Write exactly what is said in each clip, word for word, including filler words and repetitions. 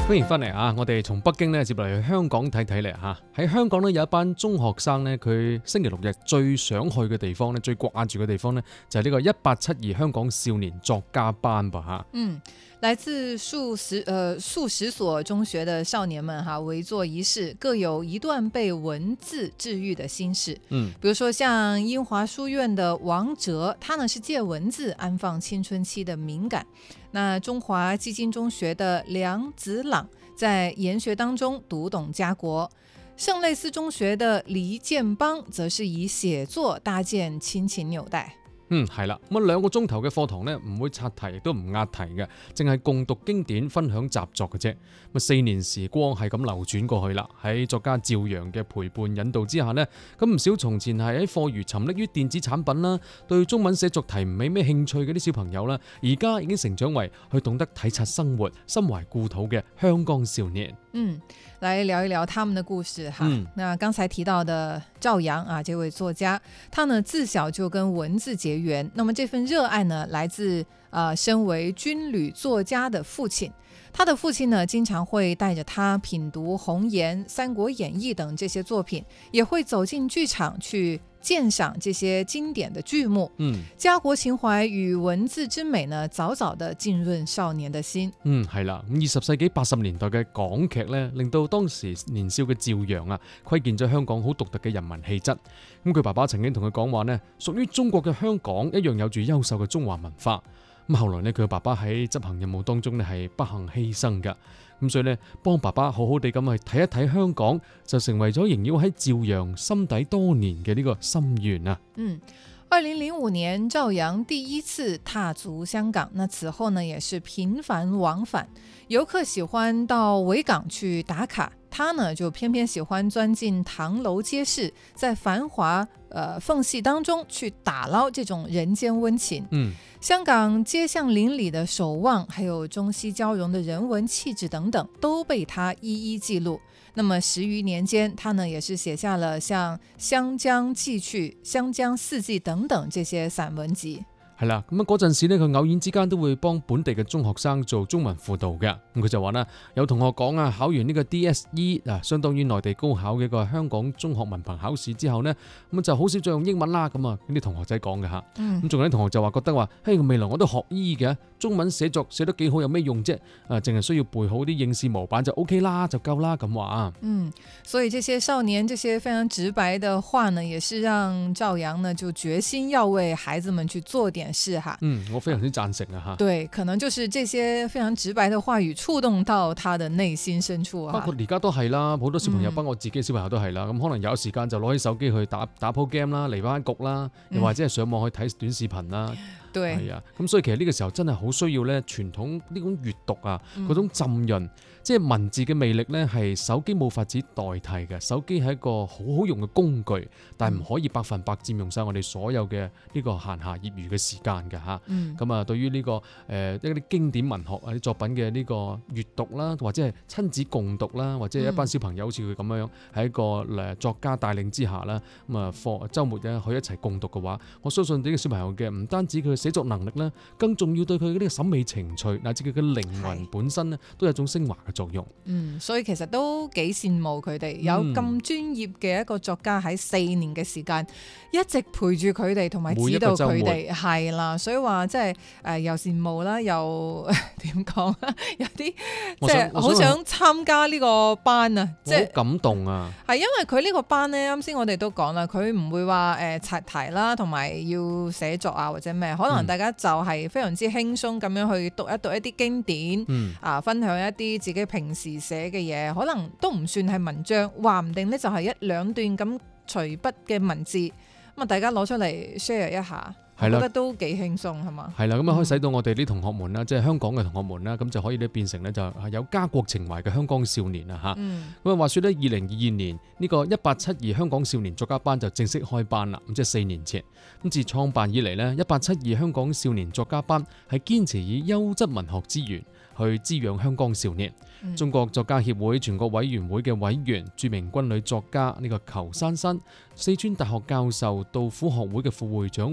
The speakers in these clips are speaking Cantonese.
歡迎翻嚟啊！我哋從北京咧接落嚟去香港睇睇嚟嚇。喺香港咧有一班中學生咧，佢星期六日最想去嘅地方咧，最掛住嘅地方咧，就係呢個一八七二香港少年作家班吧嚇。 嗯，來自數十呃數十所中學的少年們哈，圍坐一室，各有一段被文字治癒的心事。 嗯， 比如說像英華書院的王哲，他呢是借文字安放青春期的敏感。那中華基金中學的梁子朗在研學當中讀懂家國，聖類斯中學的黎建邦則是以寫作搭建親情紐帶。 嗯，係啦，咁啊兩個鐘頭嘅課堂呢，唔會刷題，亦都唔押題嘅，淨係共讀經典、分享習作嘅啫。咁啊四年時光係咁流轉過去啦，喺作家趙陽嘅陪伴引導之下呢，咁唔少從前係喺課餘沉溺於電子產品啦，對中文寫作題唔係咩興趣嘅啲小朋友啦，而家已經成長為去懂得體察生活、心懷故土嘅香港少年。 嗯，來聊一聊他們的故事哈。 嗯， 那剛才提到的趙陽啊，這位作家，他呢自小就跟文字結緣。那麼這份熱愛呢，來自呃身為軍旅作家的父親。他的父親呢，經常會帶着他品讀《紅顏》《三國演義》等這些作品，也會走進劇場去鑑賞這些經典的劇目。 嗯， 家國情懷與文字之美呢，早早地浸潤少年的心。 嗯，係啦，咁二十世紀八十年代嘅港劇呢，令到當時年少嘅趙陽啊，窺見咗香港好獨特嘅人文氣質。咁佢爸爸曾經同佢講話呢，屬於中國嘅香港一樣有住優秀嘅中華文化。咁後來呢，佢爸爸喺執行任務當中呢係不幸犧牲㗎。咁所以呢，幫爸爸好好地咁去睇一睇香港，就成為咗縈繞喺趙陽心底多年嘅呢個心願啊。 嗯。二零零五年，趙陽第一次踏足香港，那此後呢，也是頻繁往返。遊客喜歡到維港去打卡，他呢就偏偏喜歡鑽進唐樓街市，在繁華呃縫隙當中去打撈這種人間溫情。 嗯， 香港街巷鄰里的守望，還有中西交融的人文氣質等等，都被他一一記錄。那麼十餘年間，他呢也是寫下了像《湘江記趣》《湘江四季》等等這些散文集。 係啦，咁啊嗰陣時咧，佢偶然之間都會幫本地嘅中學生做中文輔導嘅。咁佢就話啦，有同學講啊，考完呢個 D S E 啊，相當於內地高考嘅一個香港中學文憑考試之後呢，咁就好少再用英文啦。咁啊，呢啲同學仔講嘅嚇。咁仲有啲同學就話覺得話，嘿，未來我都學醫嘅，中文寫作寫得幾好，有咩用啫？啊，淨係需要背好啲應試模板就 O K 啦，就夠啦咁話啊。嗯， 所以這些少年這些非常直白的話呢，也是讓趙陽呢就決心要為孩子們去做點事哈。 嗯，我非常之贊成啊哈。 對，可能就是這些非常直白的話語觸動到他的內心深處啊。 包括而家都係啦，好多小朋友，包括我自己小朋友都係啦。咁、嗯、可能有時間就攞起手機去打打鋪 game 啦，嚟翻局啦，又或者係上網去睇短視頻啦。 對， 係啊。咁所以其實呢個時候真係好需要咧傳統呢種閱讀啊，嗰、嗯、種浸潤。即係文字嘅魅力咧，係手機冇法子代替嘅。手機係一個好好用嘅工具，但係唔可以百分百佔用晒我哋所有嘅呢個閒暇業餘嘅時間嘅嚇。咁、嗯、啊，對於呢、這個誒一啲經典文學啊啲作品嘅呢個閱讀啦，或者係親子共讀啦，或者係一班小朋友好似佢咁樣喺一個誒作家帶領之下啦，咁啊課週末咧可以一齊共讀嘅話，我相信呢個小朋友嘅唔單止佢嘅寫作能力啦，更重要對佢呢個審美情趣乃至佢嘅靈魂本身咧，都有一種升華嘅作用。 嗯，所以其實都幾羨慕佢哋有咁專業嘅一個作家喺四年嘅時間一直陪住佢哋同埋指導佢哋，係啦，所以話即係誒又羨慕啦，又點講啊？有啲即係好想參加呢個班啊！即係好感動啊！ 係因為佢呢個班咧，啱先我哋都講啦，佢唔會話誒刷題啦，同埋要寫作啊或者咩，可能大家就係非常之輕鬆咁樣去讀一讀一啲經典，嗯、啊分享一啲自己平時寫嘅嘢，可能都唔算係文章，話唔定呢就係一兩段咁隨筆嘅文字，咁啊大家攞出嚟 share 一下，我覺得都幾輕鬆係嘛？ 係啦，咁啊可以使到我哋啲同學們啦，嗯、即係香港嘅同學們啦，咁就可以咧變成咧就有家國情懷嘅香港少年啊嚇。咁啊、嗯、話說咧，二零二二年呢、呢個一八七二香港少年作家班就正式開班啦，咁即係四年前。咁自創辦以嚟呢，一八七二香港少年作家班係堅持以優質文學資源去滋養香港少年。嗯、中國作家協會全國委員會嘅委員、著名軍旅作家呢個裘珊珊、四川大學教授、杜甫學會嘅副會長黃洪、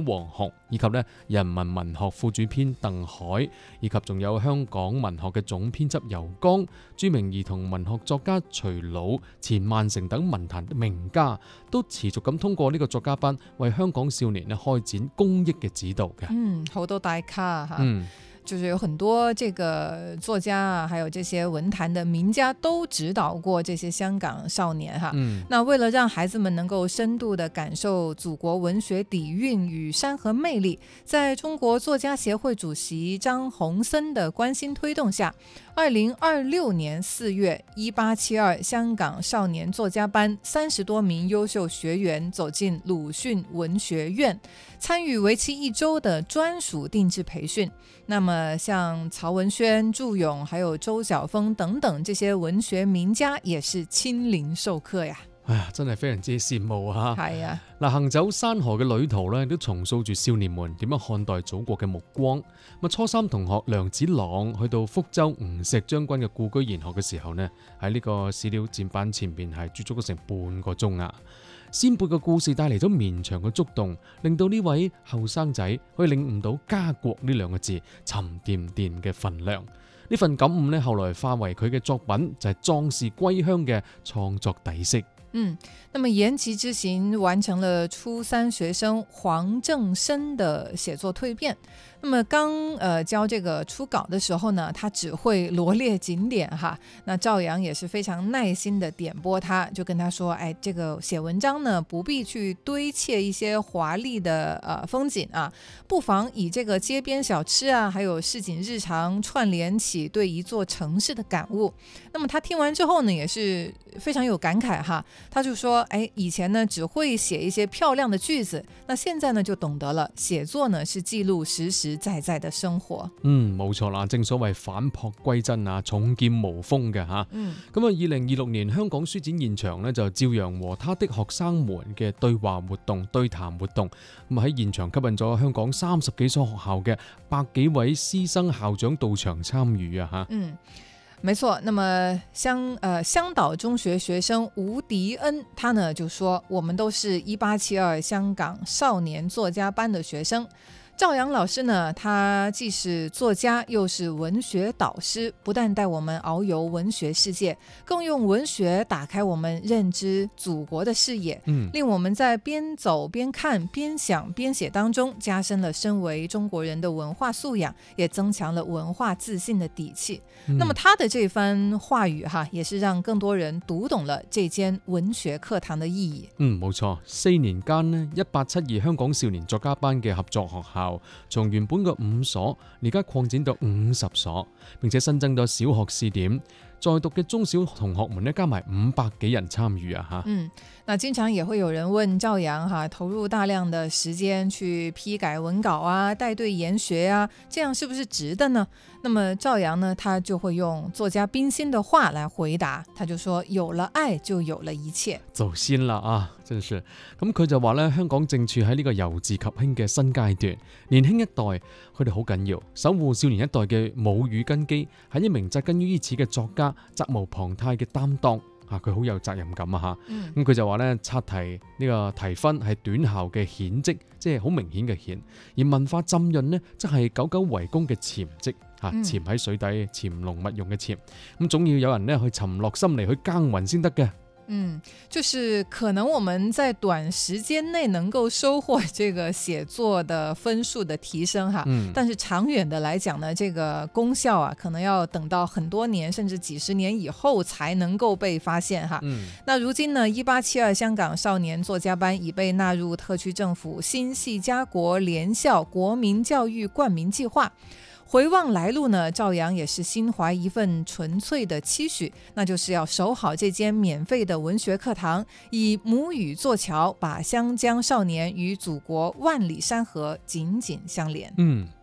以及咧人民文學副主編鄧海，以及仲有香港文學嘅總編輯游剛，著名兒童文學作家徐魯、錢萬成等文壇名家，都持續咁通過呢個作家班為香港少年咧開展公益嘅指導嘅。 嗯，好多大咖哈。 嗯。 就是有很多這個作家啊，還有這些文壇的名家都指導過這些香港少年哈。 嗯， 那為了讓孩子們能夠深度地感受祖國文學底蘊與山河魅力，在中國作家協會主席張鴻森的關心推動下，二零二六年四月，一八七二香港少年作家班三十多名優秀學員走進魯迅文學院，參與為期一周的專屬定制培訓。那麼像曹文軒、祝勇還有周曉峰等等這些文學名家也是親臨授課呀。 哎呀，真係非常之羨慕啊！ 係啊， 嗱，行走山河嘅旅途咧，都重塑住少年們點樣看待祖國嘅目光。咁初三同學梁子朗去到福州吳錫將軍嘅故居研學嘅時候呢，喺呢個史料展板前邊係駐足咗成半個鐘啊！先輩嘅故事帶嚟咗綿長嘅觸動，令到呢位後生仔可以領悟到家國呢兩個字沉甸甸嘅分量。呢份感悟呢，後來化為佢嘅作品，就係壯士歸鄉嘅創作底色。 嗯，那麼延吉之行完成了初三學生黃正生的寫作蛻變。那麼剛呃教這個初稿的時候呢，他只會羅列景點哈。那趙陽也是非常耐心的點撥他，就跟他說：哎，這個寫文章呢，不必去堆砌一些華麗的呃風景啊，不妨以這個街邊小吃啊，還有市井日常串聯起對一座城市的感悟。那麼他聽完之後呢，也是非常有感慨哈。他就說：哎，以前呢只會寫一些漂亮的句子，那現在呢就懂得了，寫作呢是記錄實實在在的生活。 嗯，冇錯啦，正所謂返璞歸真啊，重劍無鋒嘅吓。 嗯， 咁啊，二零二六年香港書展現場呢，就趙陽和他的學生們嘅對話活動、對談活動，咁喺現場吸引咗香港三十幾所學校嘅百幾位師生校長到場參與啊吓。 嗯。沒錯，那麼香呃香島中學學生吳迪恩，他呢就說，我們都是一八七二香港少年作家班的學生。趙陽老師呢，他既是作家，又是文學導師，不但帶我們遨遊文學世界，更用文學打開我們認知祖國的視野， 嗯， 令我們在邊走邊看邊想邊寫當中，加深了身為中國人的文化素養，也增強了文化自信的底氣。嗯，那麼他的這番話語哈，也是讓更多人讀懂了這間文學課堂的意義。 嗯，冇錯，四年間呢，一八七二香港少年作家班嘅合作學校，從原本嘅五所，而家擴展到五十所，並且新增咗小學試點，在讀嘅中小同學們呢，加埋五百幾人參與啊吓。嗯， 那經常也會有人問趙陽哈，投入大量的時間去批改文稿啊，帶隊研學啊，這樣是不是值得呢？那麼趙陽呢，他就會用作家冰心的話來回答，他就說：有了愛就有了一切。 走先啦啊，真是。咁佢就話咧，香港正處喺呢個由治及興嘅新階段，年輕一代佢哋好緊要，守護少年一代嘅母語根基，係一名扎根於此嘅作家，責無旁貸嘅擔當。啊，佢好有責任感啊嚇！咁佢、嗯、就話咧，刷題呢個提分係短效嘅顯績，即係好明顯嘅顯；而文化浸潤呢，則係久久為功嘅潛績嚇，潛喺水底潛龍勿用嘅潛。咁總要有人咧去沉落心嚟去耕耘先得嘅。 嗯，就是可能我們在短時間內能夠收穫這個寫作的分數的提升哈，嗯，但是長遠的來講呢，這個功效啊，可能要等到很多年甚至幾十年以後才能夠被發現哈。嗯，那如今呢，一八七二香港少年作家班已被納入特區政府新系家國聯校國民教育冠名計劃。回望來路呢，趙陽也是心懷一份純粹的期許，那就是要守好這間免費的文學課堂，以母語作橋，把湘江少年與祖國萬里山河緊緊相連。 嗯。